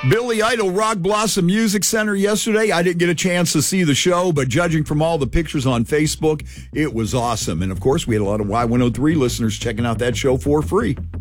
Billy Idol Rock Blossom Music Center yesterday. I didn't get a chance to see the show, but judging from all the pictures on Facebook, it was awesome. And, of course, we had a lot of Y103 listeners checking out that show for free.